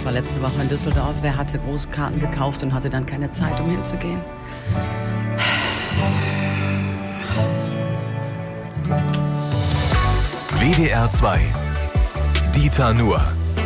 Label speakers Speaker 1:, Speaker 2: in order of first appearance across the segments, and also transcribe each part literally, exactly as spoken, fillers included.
Speaker 1: war letzte Woche in Düsseldorf. Wer hatte Großkarten gekauft und hatte dann keine Zeit, um hinzugehen?
Speaker 2: W D R zwei. Dieter Nuhr.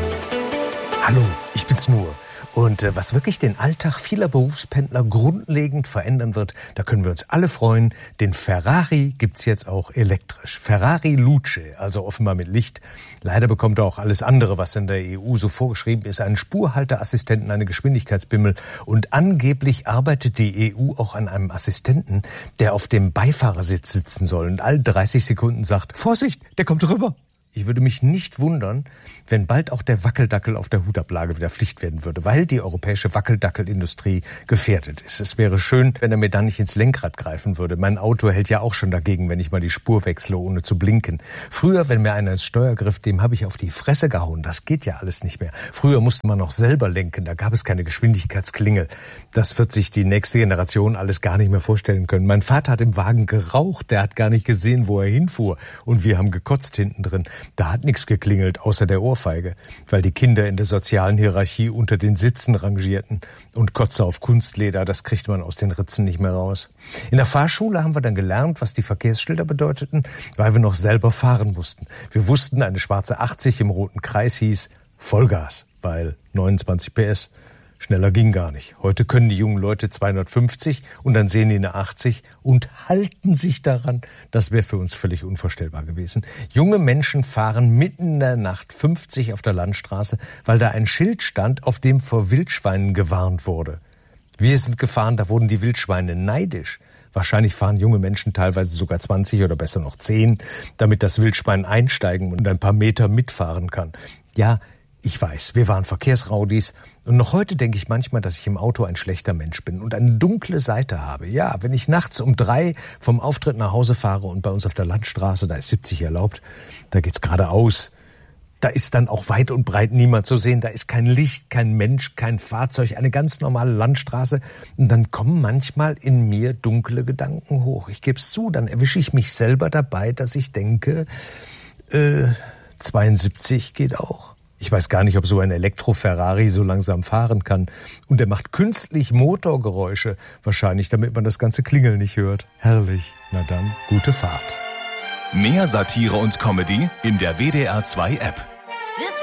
Speaker 3: Hallo, ich bin's Nuhr. Und äh, was wirklich den Alltag vieler Berufspendler grundlegend verändern wird, da können wir uns alle freuen. Den Ferrari gibt's jetzt auch elektrisch. Ferrari Luce, also offenbar mit Licht. Leider bekommt er auch alles andere, was in der E U so vorgeschrieben ist. Einen Spurhalteassistenten, eine Geschwindigkeitsbimmel. Und angeblich arbeitet die E U auch an einem Assistenten, der auf dem Beifahrersitz sitzen soll und alle dreißig Sekunden sagt, Vorsicht, der kommt rüber. Ich würde mich nicht wundern, wenn bald auch der Wackeldackel auf der Hutablage wieder Pflicht werden würde, weil die europäische Wackeldackelindustrie gefährdet ist. Es wäre schön, wenn er mir dann nicht ins Lenkrad greifen würde. Mein Auto hält ja auch schon dagegen, wenn ich mal die Spur wechsle, ohne zu blinken. Früher, wenn mir einer ins Steuer griff, dem habe ich auf die Fresse gehauen. Das geht ja alles nicht mehr. Früher musste man noch selber lenken, da gab es keine Geschwindigkeitsklingel. Das wird sich die nächste Generation alles gar nicht mehr vorstellen können. Mein Vater hat im Wagen geraucht, der hat gar nicht gesehen, wo er hinfuhr. Und wir haben gekotzt hinten drin. Da hat nichts geklingelt, außer der Ohrfeige, weil die Kinder in der sozialen Hierarchie unter den Sitzen rangierten. Und Kotze auf Kunstleder, das kriegt man aus den Ritzen nicht mehr raus. In der Fahrschule haben wir dann gelernt, was die Verkehrsschilder bedeuteten, weil wir noch selber fahren mussten. Wir wussten, eine schwarze achtzig im roten Kreis hieß Vollgas, weil neunundzwanzig P S. Schneller ging gar nicht. Heute können die jungen Leute zweihundertfünfzig und dann sehen die eine achtzig und halten sich daran. Das wäre für uns völlig unvorstellbar gewesen. Junge Menschen fahren mitten in der Nacht fünfzig auf der Landstraße, weil da ein Schild stand, auf dem vor Wildschweinen gewarnt wurde. Wir sind gefahren, da wurden die Wildschweine neidisch. Wahrscheinlich fahren junge Menschen teilweise sogar zwanzig oder besser noch zehn, damit das Wildschwein einsteigen und ein paar Meter mitfahren kann. Ja, ich weiß, wir waren Verkehrsraudis und noch heute denke ich manchmal, dass ich im Auto ein schlechter Mensch bin und eine dunkle Seite habe. Ja, wenn ich nachts um drei vom Auftritt nach Hause fahre und bei uns auf der Landstraße, da ist siebzig erlaubt, da geht's geradeaus. Da ist dann auch weit und breit niemand zu sehen, da ist kein Licht, kein Mensch, kein Fahrzeug, eine ganz normale Landstraße. Und dann kommen manchmal in mir dunkle Gedanken hoch. Ich gebe es zu, dann erwische ich mich selber dabei, dass ich denke, äh, zweiundsiebzig geht auch. Ich weiß gar nicht, ob so ein Elektro-Ferrari so langsam fahren kann. Und er macht künstlich Motorgeräusche, wahrscheinlich, damit man das ganze Klingeln nicht hört. Herrlich. Na dann, gute Fahrt.
Speaker 2: Mehr Satire und Comedy in der W D R zwei App.